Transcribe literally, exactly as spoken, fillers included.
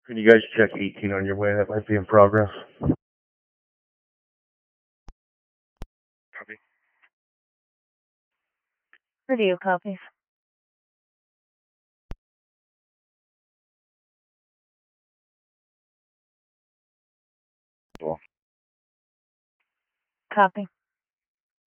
Can you guys check eighteen on your way? That might be in progress. Copy. Radio copies. Cool. Copy.